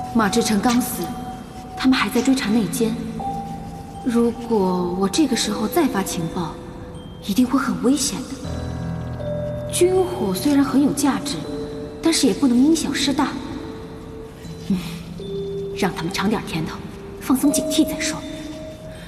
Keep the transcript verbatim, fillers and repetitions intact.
马志成刚死，他们还在追查内奸。如果我这个时候再发情报，一定会很危险的。军火虽然很有价值，但是也不能因小失大。嗯，让他们尝点甜头，放松警惕再说。